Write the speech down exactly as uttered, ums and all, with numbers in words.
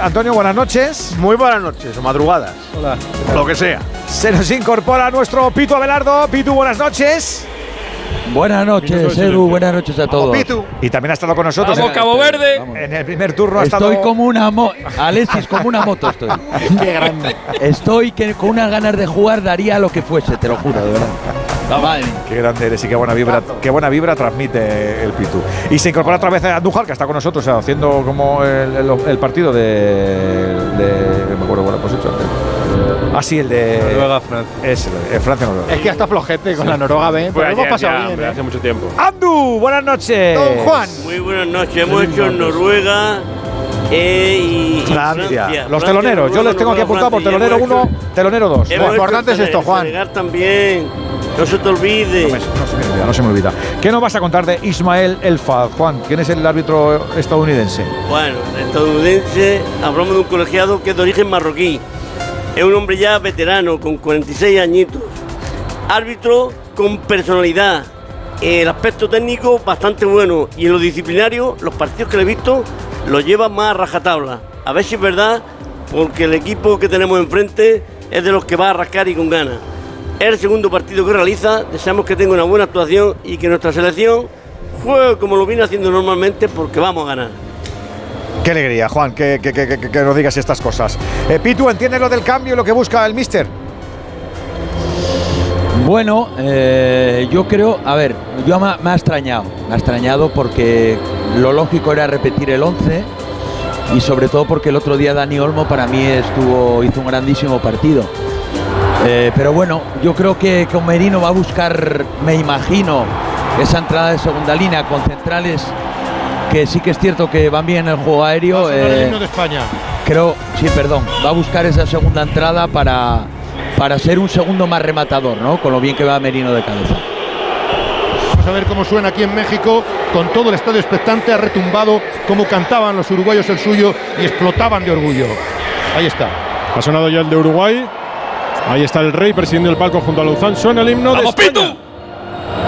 Antonio, buenas noches. Muy buenas noches, o madrugadas. Hola. Lo que sea. Se nos incorpora nuestro Pitu Abelardo. Pitu, buenas noches. Buenas noches, Edu, buenas noches a todos. Pitu. Y también ha estado con nosotros. Vamos, en, Cabo Verde. Vamos. En el primer turno ha Estoy estado. como una moto, Alexis, como una moto estoy. Qué grande. Estoy que con unas ganas de jugar daría lo que fuese, te lo juro, de verdad. La madre. Qué grande eres y qué buena vibra, qué buena vibra transmite el Pitu. Y se incorpora otra vez a Andújar, que está con nosotros haciendo como el, el, el partido de, de. No me acuerdo cuál hemos hecho antes. Ah, sí, el de. Noruega, Francia. Es el Francia-Noruega. Es que hasta flojete con la Noruega B, pero hemos pasado bien. ¿eh? Hace mucho tiempo. Andu, buenas noches. Don Juan. Muy buenas noches, hemos hecho Noruega eh, y, y Francia. Francia. Los Francia, teloneros, yo Noruega, les tengo aquí apuntado por Francia. telonero Y hemos uno, hecho- telonero dos. hemos Lo hecho importante es el esto, Juan. Senegal también, no se te olvide. No, me- no se me olvida, no se me olvida. ¿Qué nos vas a contar de Ismael El Fahd, Juan? ¿Quién es el árbitro estadounidense? Bueno, estadounidense, hablamos de un colegiado que es de origen marroquí. Es un hombre ya veterano, con cuarenta y seis añitos. Árbitro con personalidad. El aspecto técnico bastante bueno. Y en lo disciplinario, los partidos que le he visto los lleva más a rajatabla. A ver si es verdad, porque el equipo que tenemos enfrente es de los que va a rascar y con ganas. Es el segundo partido que realiza. Deseamos que tenga una buena actuación y que nuestra selección juegue como lo viene haciendo normalmente, porque vamos a ganar. Qué alegría, Juan, que, que, que, que, que nos digas estas cosas. Eh, Pitu, ¿entiendes lo del cambio y lo que busca el míster? Bueno, eh, yo creo, a ver, yo me, me ha extrañado, me ha extrañado porque lo lógico era repetir el once y sobre todo porque el otro día Dani Olmo para mí estuvo, hizo un grandísimo partido. Eh, pero bueno, yo creo que con Merino va a buscar, me imagino, esa entrada de segunda línea con centrales que sí que es cierto que van bien en el juego aéreo. El eh, himno de España. creo, sí, perdón, va a buscar esa segunda entrada para, para ser un segundo más rematador, ¿no? Con lo bien que va Merino de cabeza. Vamos a ver cómo suena aquí en México, con todo el estadio expectante, ha retumbado cómo cantaban los uruguayos el suyo y explotaban de orgullo. Ahí está. Ha sonado ya el de Uruguay. Ahí está el rey presidiendo el palco junto a Luzán. Suena el himno de ¡Vamos, España. Pitu!